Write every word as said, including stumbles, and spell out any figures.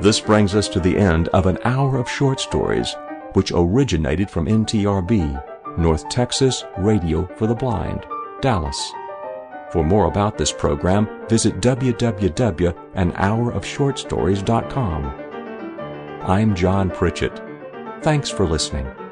This brings us to the end of an hour of short stories, which originated from N T R B, North Texas Radio for the Blind, Dallas. For more about this program, visit w w w dot an hour of short stories dot com. I'm John Pritchett. Thanks for listening.